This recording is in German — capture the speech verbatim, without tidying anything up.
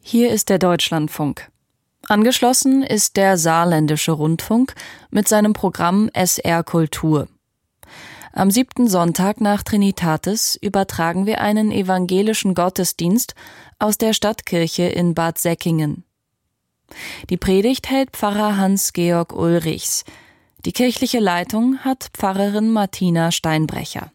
Hier ist der Deutschlandfunk. Angeschlossen ist der Saarländische Rundfunk mit seinem Programm S R Kultur. Am siebten Sonntag nach Trinitatis übertragen wir einen evangelischen Gottesdienst aus der Stadtkirche in Bad Säckingen. Die Predigt hält Pfarrer Hans-Georg Ulrichs. Die kirchliche Leitung hat Pfarrerin Martina Steinbrecher.